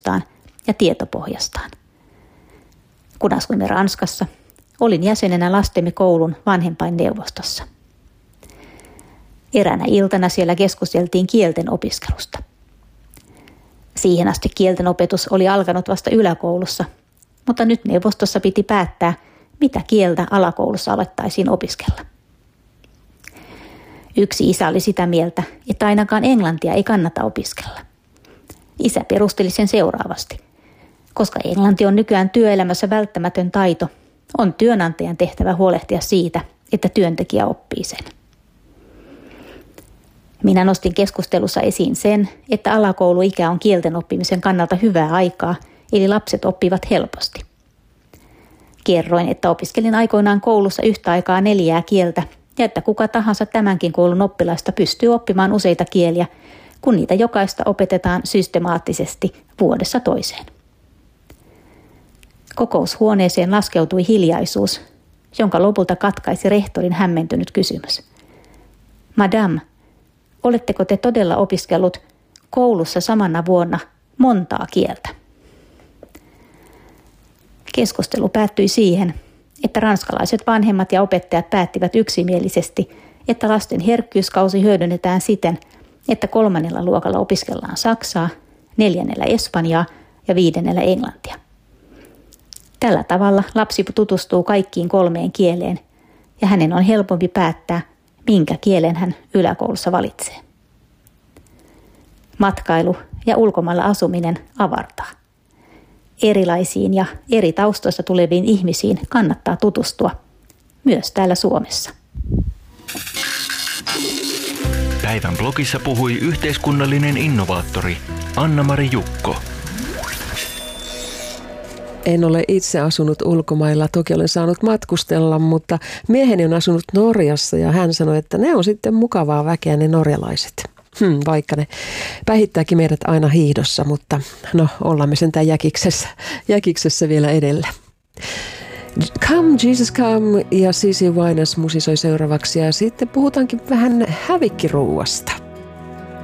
ja tietopohjastaan. Kun asuimme Ranskassa, olin jäsenenä lastemme koulun vanhempainneuvostossa. Eräänä iltana siellä keskusteltiin kielten opiskelusta. Siihen asti kielten opetus oli alkanut vasta yläkoulussa, mutta nyt neuvostossa piti päättää, mitä kieltä alakoulussa alettaisiin opiskella. Yksi isä oli sitä mieltä, että ainakaan englantia ei kannata opiskella. Isä perusteli sen seuraavasti. Koska englanti on nykyään työelämässä välttämätön taito, on työnantajan tehtävä huolehtia siitä, että työntekijä oppii sen. Minä nostin keskustelussa esiin sen, että alakouluikä on kielten oppimisen kannalta hyvää aikaa, eli lapset oppivat helposti. Kerroin, että opiskelin aikoinaan koulussa yhtä aikaa 4 kieltä ja että kuka tahansa tämänkin koulun oppilaista pystyy oppimaan useita kieliä, kun niitä jokaista opetetaan systemaattisesti vuodessa toiseen. Kokoushuoneeseen laskeutui hiljaisuus, jonka lopulta katkaisi rehtorin hämmentynyt kysymys. Madame, oletteko te todella opiskellut koulussa samana vuonna montaa kieltä? Keskustelu päättyi siihen, että ranskalaiset vanhemmat ja opettajat päättivät yksimielisesti, että lasten herkkyyskausi hyödynnetään siten, että 3. luokalla opiskellaan saksaa, 4. espanjaa ja 5. englantia. Tällä tavalla lapsi tutustuu kaikkiin 3 kieleen ja hänen on helpompi päättää, minkä kielen hän yläkoulussa valitsee. Matkailu ja ulkomailla asuminen avartaa. Erilaisiin ja eri taustoista tuleviin ihmisiin kannattaa tutustua, myös täällä Suomessa. Päivän blogissa puhui yhteiskunnallinen innovaattori Anna-Mari Jukko. En ole itse asunut ulkomailla, toki olen saanut matkustella, mutta mieheni on asunut Norjassa ja hän sanoi, että ne on sitten mukavaa väkeä ne norjalaiset. Vaikka ne päihittääkin meidät aina hiihdossa, mutta no ollaan me sentään jäkiksessä vielä edellä. Come Jesus Come ja Cici Winans musisoi seuraavaksi ja sitten puhutaankin vähän hävikkiruuasta.